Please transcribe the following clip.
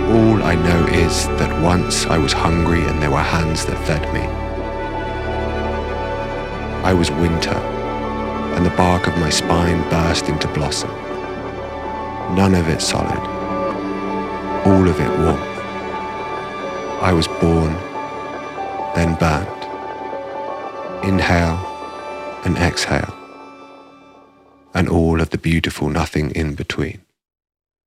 All I know is that once I was hungry and there were hands that fed me. I was winter, and the bark of my spine burst into blossom. None of it solid, all of it warmth. I was born, then burned. Inhale and exhale, and all of the beautiful nothing in between.